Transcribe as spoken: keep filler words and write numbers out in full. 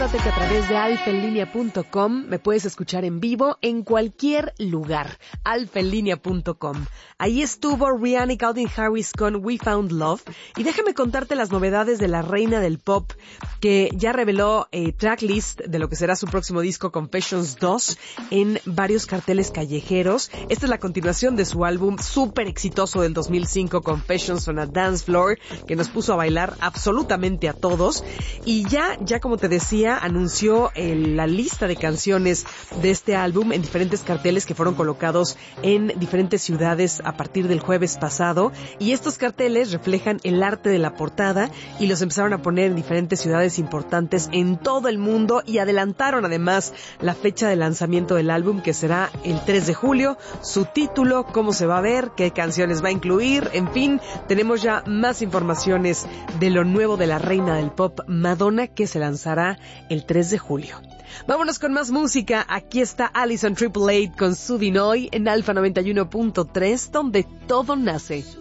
Que a través de alfa en línea punto com me puedes escuchar en vivo en cualquier lugar. alfa en línea punto com. Ahí estuvo Rihanna y Calvin Harris con We Found Love. Y déjame contarte las novedades de la reina del pop, que ya reveló eh, tracklist de lo que será su próximo disco Confessions dos en varios carteles callejeros. Esta es la continuación de su álbum súper exitoso del dos mil cinco, Confessions on a Dance Floor, que nos puso a bailar absolutamente a todos. Y ya, ya como te decía, anunció eh, la lista de canciones de este álbum en diferentes carteles que fueron colocados en diferentes ciudades a partir del jueves pasado, y estos carteles reflejan el arte de la portada y los empezaron a poner en diferentes ciudades importantes en todo el mundo, y adelantaron además la fecha de lanzamiento del álbum, que será el tres de julio, su título, cómo se va a ver, qué canciones va a incluir, en fin, tenemos ya más informaciones de lo nuevo de la reina del pop Madonna, que se lanzará el tres de julio. Vámonos con más música. Aquí está Alison Triple Eight con Sudinoy en Alfa noventa y uno punto tres, donde todo nace.